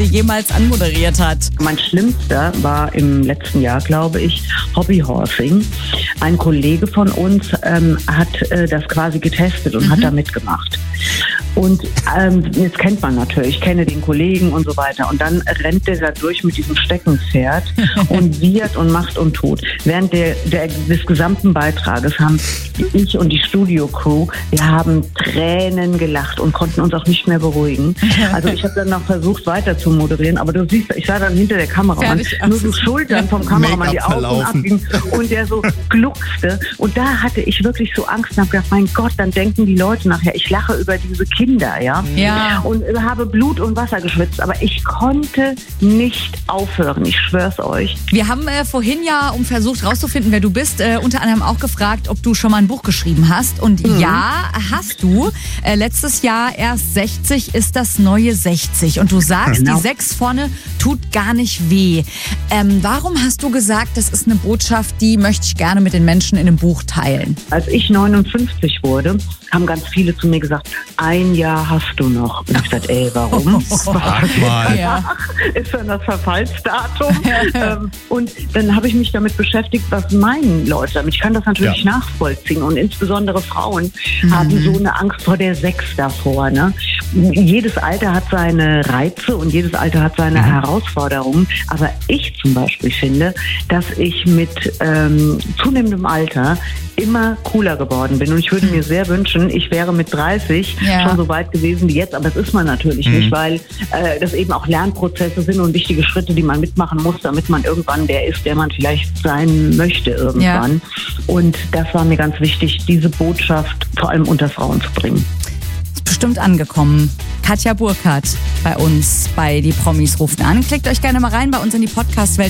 jemals anmoderiert hat. Mein Schlimmster war im letzten Jahr, glaube ich, Hobbyhorsing. Ein Kollege von uns hat das quasi getestet und hat da mitgemacht. Und jetzt kennt man natürlich, ich kenne den Kollegen und so weiter. Und dann rennt der da durch mit diesem Steckenpferd und wiehert und macht und tut. Während des gesamten Beitrages haben ich und die Studio-Crew, wir haben Tränen gelacht und konnten uns auch nicht mehr beruhigen. Also ich habe dann noch versucht weiter zu moderieren, aber du siehst, ich sah dann hinter der Kameramann, nur so Schultern vom Kameramann, die Augen abgingen und der so gluckste. Und da hatte ich wirklich so Angst und habe gedacht, mein Gott, dann denken die Leute nachher, ich lache über diese Kinder, ja. Und habe Blut und Wasser geschwitzt, aber ich konnte nicht aufhören, ich schwör's euch. Wir haben vorhin ja, um versucht rauszufinden, wer du bist, unter anderem auch gefragt, ob du schon mal ein Buch geschrieben hast. Und ja, hast du. Letztes Jahr erst 60 ist das neue 60. Und du sagst, die 6 vorne tut gar nicht weh. Warum hast du gesagt, das ist eine Botschaft, die möchte ich gerne mit den Menschen in einem Buch teilen? Als ich 59 wurde, haben ganz viele zu mir gesagt, 1 Jahr hast du noch. Und ich gesagt, warum? Sag mal. Ja. Ist dann das Verfallsdatum? Und dann habe ich mich damit beschäftigt, was meinen Leute damit. Ich kann das natürlich nachvollziehen. Und insbesondere Frauen haben so eine Angst vor der 6 davor. Ne? Jedes Alter hat seine Reize und jedes Alter hat seine Herausforderungen. Aber ich zum Beispiel finde, dass ich mit zunehmendem Alter immer cooler geworden bin. Und ich würde mir sehr wünschen, ich wäre mit 30 schon so weit gewesen wie jetzt. Aber das ist man natürlich nicht, weil das eben auch Lernprozesse sind und wichtige Schritte, die man mitmachen muss, damit man irgendwann der ist, der man vielleicht sein möchte irgendwann. Ja. Und das war mir ganz wichtig, diese Botschaft vor allem unter Frauen zu bringen. Ist bestimmt angekommen. Katja Burkhardt bei uns bei Die Promis rufen an. Klickt euch gerne mal rein bei uns in die Podcast-Welt.